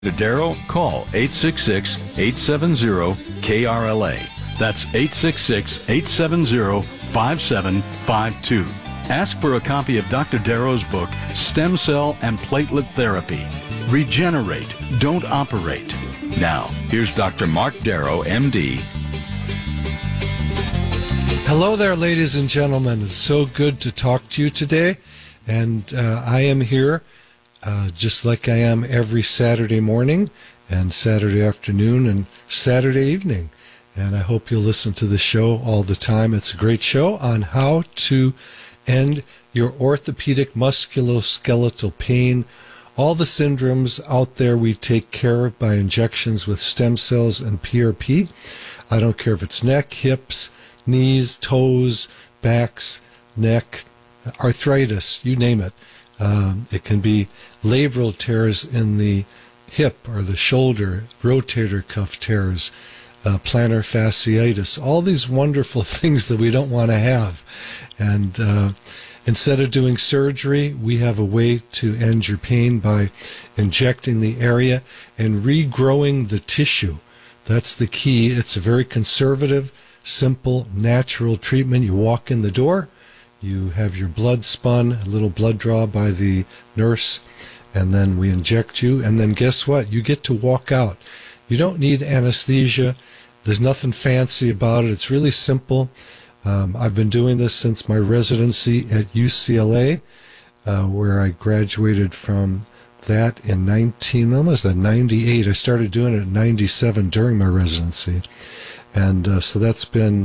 Darrow, call 866-870-KRLA. That's 866-870-5752. Ask for a copy of Dr. Darrow's book, Stem Cell and Platelet Therapy. Regenerate, don't operate. Now, here's Dr. Mark Darrow, MD. Hello there, ladies and gentlemen. It's so good to talk to you today. And I am here just like I am every Saturday morning and Saturday afternoon and Saturday evening. And I hope you'll listen to the show all the time. It's a great show on how to end your orthopedic musculoskeletal pain. All the syndromes out there we take care of by injections with stem cells and PRP. I don't care if it's neck, hips, knees, toes, backs, neck, arthritis, you name it. It can be labral tears in the hip or the shoulder, rotator cuff tears, plantar fasciitis, all these wonderful things that we don't want to have. And instead of doing surgery, we have a way to end your pain by injecting the area and regrowing the tissue. That's the key. It's a very conservative, simple, natural treatment. You walk in the door, you have your blood spun, a little blood draw by the nurse, and then we inject you, and then guess what? You get to walk out. You don't need anesthesia. There's nothing fancy about it. It's really simple. I've been doing this since my residency at UCLA, where I graduated from that in 98. I started doing it in 97 during my residency. And so that's been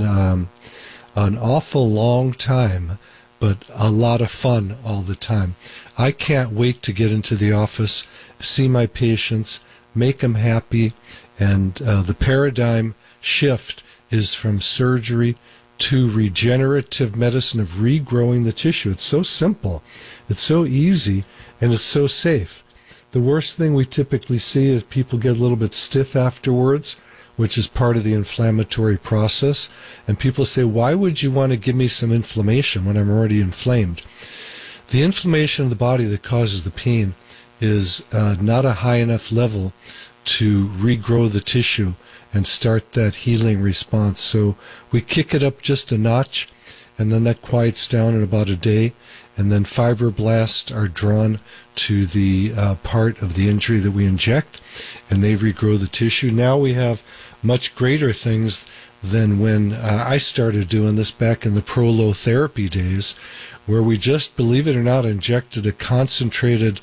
an awful long time, but a lot of fun all the time. I can't wait to get into the office, see my patients, make them happy, and the paradigm shift is from surgery to regenerative medicine of regrowing the tissue. It's so simple, it's so easy, and it's so safe. The worst thing we typically see is people get a little bit stiff afterwards, which is part of the inflammatory process. And people say, why would you want to give me some inflammation when I'm already inflamed? The inflammation of the body that causes the pain is not a high enough level to regrow the tissue and start that healing response. So we kick it up just a notch, and then that quiets down in about a day, and then fibroblasts are drawn to the part of the injury that we inject, and they regrow the tissue. Now we have much greater things than when I started doing this back in the prolotherapy days, where we just, believe it or not, injected a concentrated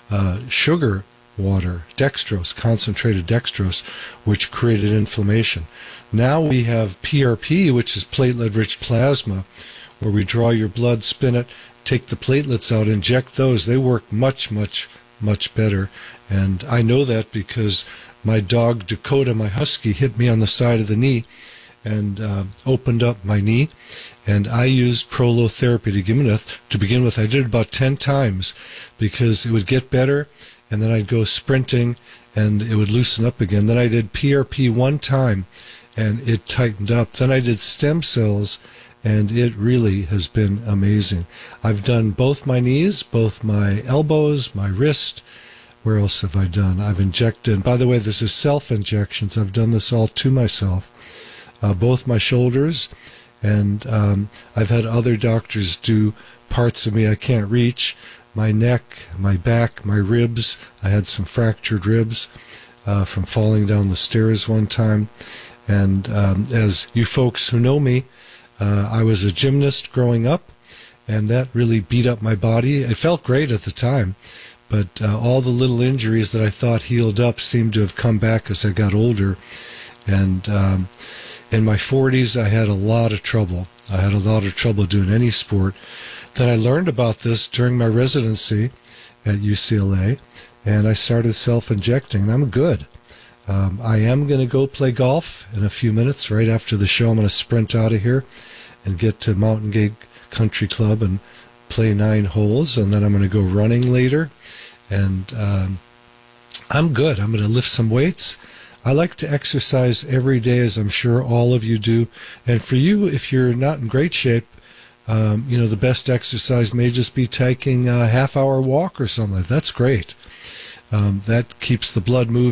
sugar water, dextrose, concentrated dextrose, which created inflammation. Now we have PRP, which is platelet-rich plasma, where we draw your blood, spin it, take the platelets out, inject those. They work much, much, much better. And I know that because my dog Dakota, my husky, hit me on the side of the knee and opened up my knee. And I used prolotherapy to begin with. I did it about 10 times because it would get better, and then I'd go sprinting and it would loosen up again. Then I did PRP one time and it tightened up. Then I did stem cells, and it really has been amazing. I've done both my knees, both my elbows, my wrist. Where else have I done? I've injected, by the way, this is self-injections. I've done this all to myself. Both my shoulders, and I've had other doctors do parts of me I can't reach. My neck, my back, my ribs. I had some fractured ribs from falling down the stairs one time. And as you folks who know me, I was a gymnast growing up, and that really beat up my body. It felt great at the time, but all the little injuries that I thought healed up seemed to have come back as I got older. And in my 40s, I had a lot of trouble. I had a lot of trouble doing any sport. Then I learned about this during my residency at UCLA, and I started self-injecting, and I'm good. I am going to go play golf in a few minutes. Right after the show, I'm going to sprint out of here and get to Mountain Gate Country Club and play 9 holes, and then I'm going to go running later. And I'm good. I'm going to lift some weights. I like to exercise every day, as I'm sure all of you do. And for you, if you're not in great shape, the best exercise may just be taking a half-hour walk or something. That's great. That keeps the blood moving.